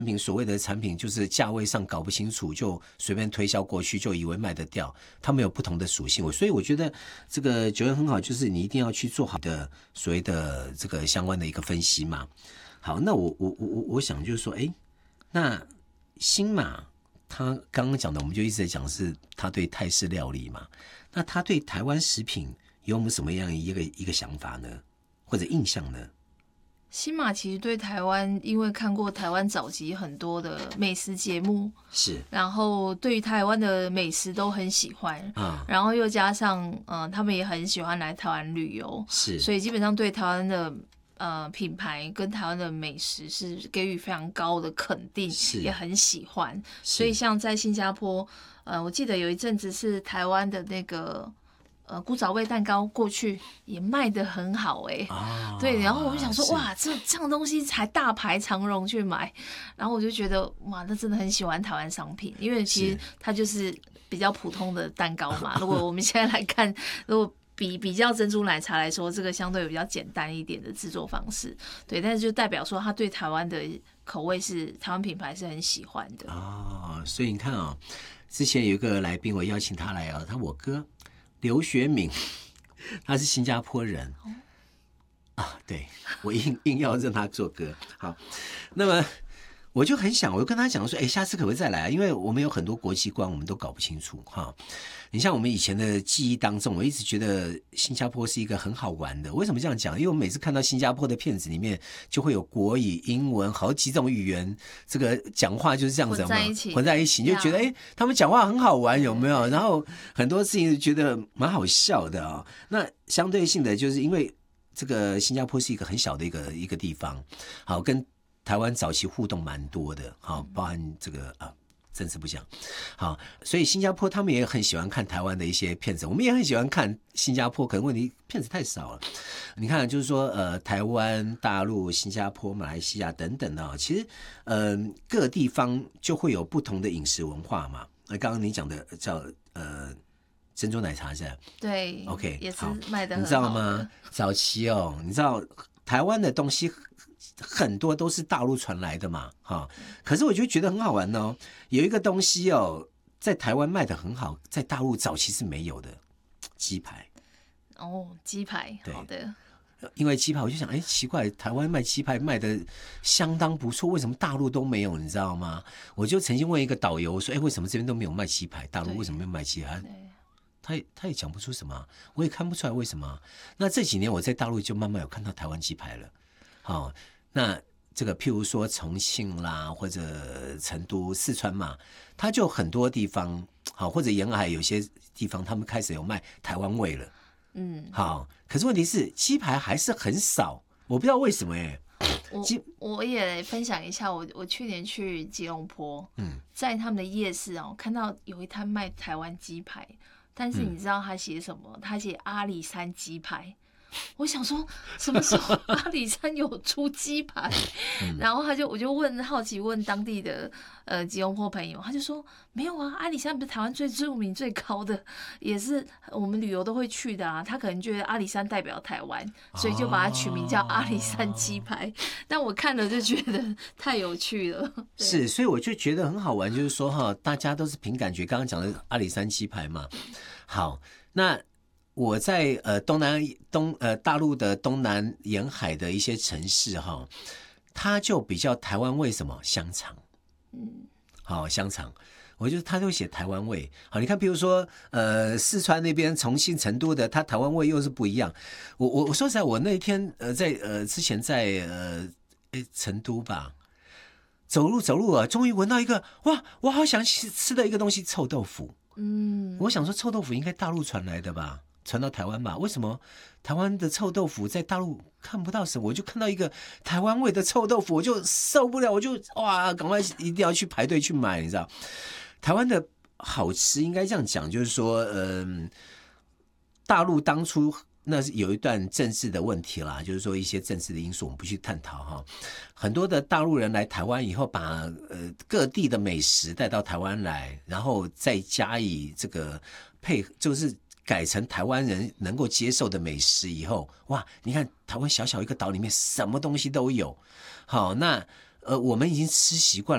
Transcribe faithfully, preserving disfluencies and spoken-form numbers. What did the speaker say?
品所谓的产品就是价位上搞不清楚，就随便推销过去，就以为卖得掉，它们有不同的属性。所以我觉得这个九元很好，就是你一定要去做好的所谓的这个相关的一个分析嘛。好，那我我我我想就是说，哎，那新马他刚刚讲的，我们就一直在讲是他对泰式料理嘛，那他对台湾食品有没有什么样一个一个想法呢，或者印象呢？ 新马其实对台湾，因为看过台湾早期很多的美食节目， 是， 然后对于台湾的美食都很喜欢，啊，然后又加上，嗯、呃，他们也很喜欢来台湾旅游， 是， 所以基本上对台湾的呃品牌跟台湾的美食是给予非常高的肯定，也很喜欢。所以像在新加坡，呃，我记得有一阵子是台湾的那个。呃，古早味蛋糕过去也卖得很好哎、欸啊，对，然后我就想说，哇，这这样东西才大排长龙去买，然后我就觉得，哇，那真的很喜欢台湾商品，因为其实它就是比较普通的蛋糕嘛。如果我们现在来看，如果比比较珍珠奶茶来说，这个相对比较简单一点的制作方式，对，但是就代表说他对台湾的口味是台湾品牌是很喜欢的哦。所以你看啊、哦，之前有一个来宾，我邀请他来啊，他我哥。刘学敏，他是新加坡人、哦、啊，对，我硬硬要让他做歌。好，那么我就很想，我就跟他讲说，哎，下次可不可以再来啊？因为我们有很多国际观，我们都搞不清楚哈。你像我们以前的记忆当中，我一直觉得新加坡是一个很好玩的。为什么这样讲？因为我每次看到新加坡的片子里面，就会有国语、英文好几种语言，这个讲话就是这样子嘛，混在一起，混在一起，你就觉得哎，他们讲话很好玩，有没有？然后很多事情觉得蛮好笑的啊、哦。那相对性的，就是因为这个新加坡是一个很小的一个一个地方，好，跟台湾早期互动蛮多的，好，包含这个啊。政治不讲，好，所以新加坡他们也很喜欢看台湾的一些片子，我们也很喜欢看新加坡，可能问题片子太少了。你看，就是说，呃，台湾、大陆、新加坡、马来西亚等等的、哦，其实，呃，各地方就会有不同的饮食文化嘛。那刚刚你讲的叫呃珍珠奶茶是吧？ 对 ，OK， 也是卖的很好的， 你知道吗？早期哦，你知道台湾的东西。很多都是大陆传来的嘛，哈。可是我就觉得很好玩哦，有一个东西哦，在台湾卖的很好，在大陆早期是没有的，鸡排。 哦，鸡排，好的。 因为鸡排，我就想，哎，奇怪，台湾卖鸡排卖的相当不错，为什么大陆都没有？你知道吗？我就曾经问一个导游说，哎，为什么这边都没有卖鸡排？大陆为什么没有卖鸡排？他也他也讲不出什么，我也看不出来为什么。那这几年我在大陆就慢慢有看到台湾鸡排了，好。那这个譬如说重庆啦，或者成都、四川嘛，它就很多地方好，或者沿海有些地方，他们开始有卖台湾味了。嗯，好，可是问题是鸡排还是很少，我不知道为什么哎、欸。 我我也分享一下，我我去年去吉隆坡，嗯，在他们的夜市啊，我看到有一摊卖台湾鸡排，但是你知道他写什么？他写阿里山鸡排。我想说，什么时候阿里山有出鸡排？嗯、然后他就我就问好奇问当地的呃吉隆坡朋友，他就说没有啊，阿里山不是台湾最著名最高的，也是我们旅游都会去的啊。他可能觉得阿里山代表台湾，所以就把它取名叫阿里山鸡排。哦、但我看了就觉得太有趣了。 是，所以我就觉得很好玩，就是说哈，大家都是凭感觉。刚刚讲的阿里山鸡排嘛，好，那。我在呃东南东呃大陆的东南沿海的一些城市哈，它就比较台湾味，什么香肠，嗯，好香肠，我觉得它都写台湾味。好，你看，比如说呃四川那边重庆、成都的，它台湾味又是不一样。我我我说实在，我那天呃在呃之前在呃诶成都吧，走路走路啊，终于闻到一个哇，我好想吃吃的一个东西，臭豆腐。嗯，我想说臭豆腐应该大陆传来的吧。传到台湾吧？为什么台湾的臭豆腐在大陆看不到什么？我就看到一个台湾味的臭豆腐，我就受不了，我就哇，赶快一定要去排队去买，你知道？台湾的好吃应该这样讲，就是说，嗯、呃，大陆当初那是有一段政治的问题啦，就是说一些政治的因素，我们不去探讨哈。很多的大陆人来台湾以后，把呃各地的美食带到台湾来，然后再加以这个配，就是。改成台湾人能够接受的美食以后，哇！你看台湾小小一个岛里面什么东西都有。好，那呃，我们已经吃习惯了。